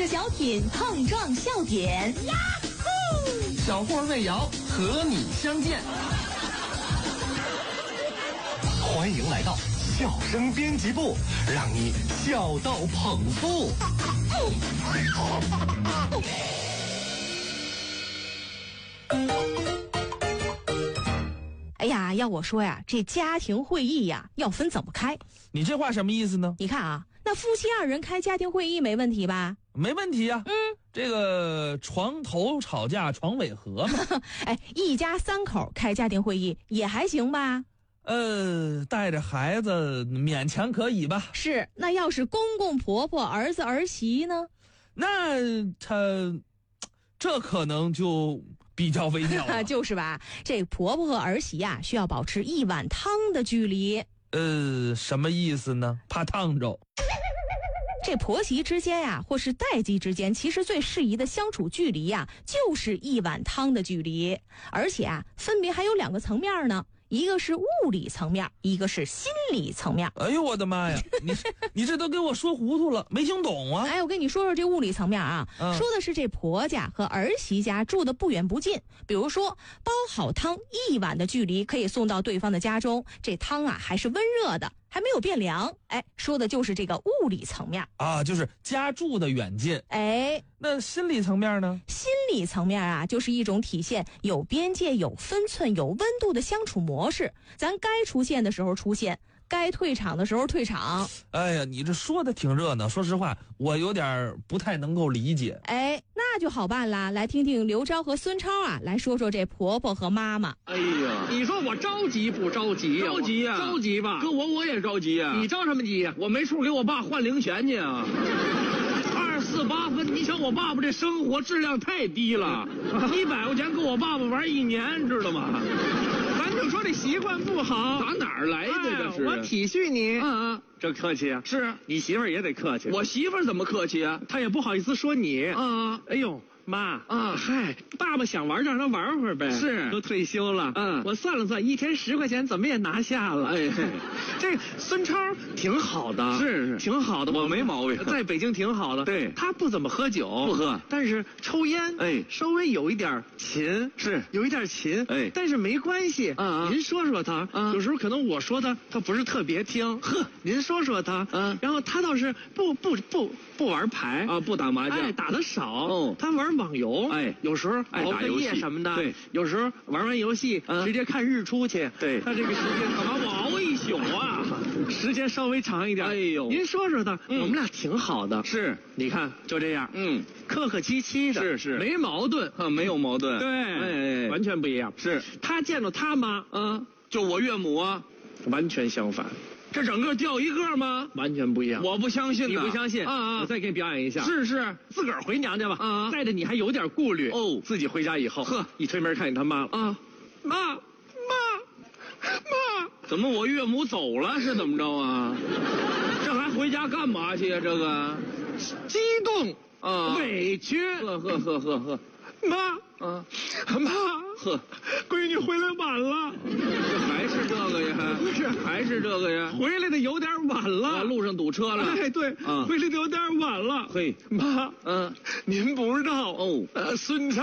着小品碰撞笑点，呀呼！ 小霍魏瑶和你相见。 欢迎来到笑声编辑部，让你笑到捧腹。 哎呀，要我说呀，这家庭会议呀，要分怎么开？ 你这话什么意思呢？ 你看啊，那夫妻2人开家庭会议没问题吧？ 没问题啊。这个床头吵架床尾和嘛。 哎，一家3口开家庭会议也还行吧？ 带着孩子勉强可以吧。 是，那要是公公婆婆儿子儿媳呢？ 那这可能就比较微妙了。 就是吧，这婆婆和儿媳呀，需要保持1碗汤的距离。 什么意思呢？怕烫着。 这婆媳之间呀，或是代际之间，其实最适宜的相处距离呀，就是1碗汤的距离。而且啊，分别还有2个层面呢，一个是物理层面，一个是心理层面。 哎呦我的妈呀，你这都给我说糊涂了，没听懂啊。 哎，我跟你说说这物理层面啊，说的是这婆家和儿媳家住的不远不近，比如说煲好汤1碗的距离可以送到对方的家中，这汤啊还是温热的，还没有变凉。哎，说的就是这个物理层面啊，就是家住的远近。 哎， 那心理层面呢？ 心理层面啊，就是一种体现有边界、有分寸、有温度的相处模式。咱该出现的时候出现，该退场的时候退场。 哎呀，你这说的挺热闹，说实话，我有点不太能够理解。 哎，那就好办啦，来听听刘钊和孙超啊，来说说这婆婆和妈妈。 哎呀，你说我着急不着急呀？ 着急呀， 着急吧。 哥，我也着急呀。 你着什么急呀？ 我没处给我爸换零钱去啊。248分，你想我爸爸这生活质量太低了，100块钱够我爸爸玩1年，知道吗？ 咱就说这习惯不好， 打哪儿来的这是？ 我体恤你。 这客气啊。 是你媳妇儿也得客气。 我媳妇儿怎么客气啊？ 她也不好意思说你。哎呦。妈嗨，爸爸想玩让他玩会儿呗。 是， 都退休了。我算了算，一天10块钱怎么也拿下了。 哎， 这孙超挺好的， 是挺好的， 我没毛病， 在北京挺好的。 对， 他不怎么喝酒， 不喝， 但是抽烟，稍微有一点勤， 是有一点勤，但是没关系。您说说他，有时候可能我说他不是特别听。您说说他，然后他倒是不玩牌啊，不打麻将， 打得少。他玩网游，有时候熬个夜什么的， 对， 有时候玩完游戏直接看日出去。 对， 他这个时间干嘛我熬一宿啊？时间稍微长一点。 哎呦， 您说说他，我们俩挺好的。 是， 你看就这样，客客气气的， 是没矛盾没有矛盾。 对，完全不一样。 是他见到他妈， 就我岳母啊， 完全相反。 这整个掉一个吗？ 完全不一样。 我不相信。 你不相信我再给你表演一下。 是， 自个儿回娘家吧。带着你还有点顾虑。自己回家以后，一推门看见他妈了。妈， 怎么我岳母走了是怎么着啊？这还回家干嘛去呀？这个激动委屈。 呵。 妈，闺女回来晚了。 这还是这个呀？ 不是， 还是这个呀？ 回来的有点晚了， 路上堵车了。 哎，对，回来的有点晚了。 嘿， 妈，您不知道孙超